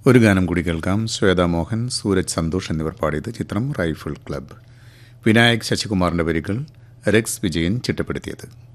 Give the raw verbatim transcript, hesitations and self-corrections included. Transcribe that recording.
ഒരു ഗാനം കൂടി കേൾക്കാം. ശ്വേതാ മോഹൻ, സൂരജ് സന്തോഷ് എന്നിവർ പാടിയത്. ചിത്രം റൈഫിൾ ക്ലബ്ബ്. വിനായക് ശശികുമാറിൻ്റെ വരികൾ, റെക്സ് വിജയൻ ചിട്ടപ്പെടുത്തിയത്.